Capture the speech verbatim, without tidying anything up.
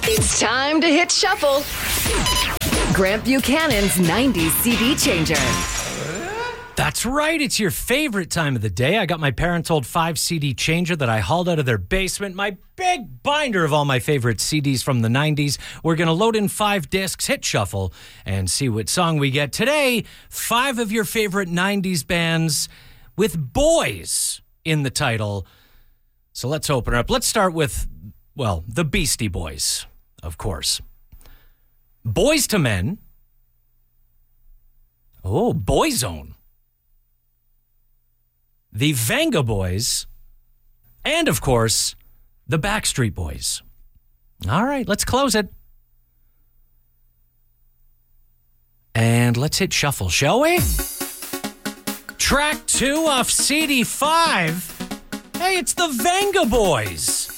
It's time to hit shuffle. Grant Buchanan's nineties C D changer. That's right. It's your favorite time of the day. I got my parents' old five C D changer that I hauled out of their basement. My big binder of all my favorite C Ds from the nineties. We're going to load in five discs, hit shuffle, and see what song we get. Today, five of your favorite nineties bands with boys in the title. So let's open it up. Let's start with, well, the Beastie Boys, of course. Boys to Men. Oh, Boyzone. The Venga Boys. And, of course, the Backstreet Boys. All right, let's close it. And let's hit shuffle, shall we? Track two off C D five. Hey, it's the Venga Boys.